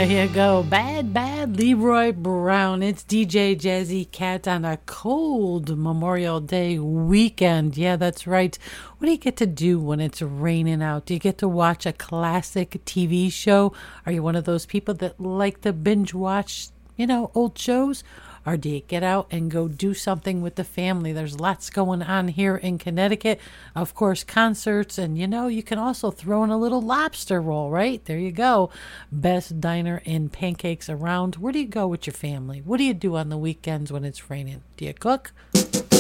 There you go. Bad Leroy Brown. It's DJ Jazzy Cat on a cold Memorial Day weekend. Yeah, that's right. What do you get to do when it's raining out? Do you get to watch a classic TV show? Are you one of those people that like to binge watch, old shows? Or do you get out and go do something with the family? There's lots going on here in Connecticut. Of course, concerts. And, you can also throw in a little lobster roll, right? There you go. Best diner and pancakes around. Where do you go with your family? What do you do on the weekends when it's raining? Do you cook?